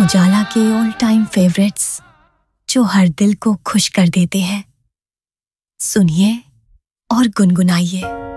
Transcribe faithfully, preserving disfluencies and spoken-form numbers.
उजाला के all time favourites जो हर दिल को खुश कर देते हैं। सुनिए और गुनगुनाइए।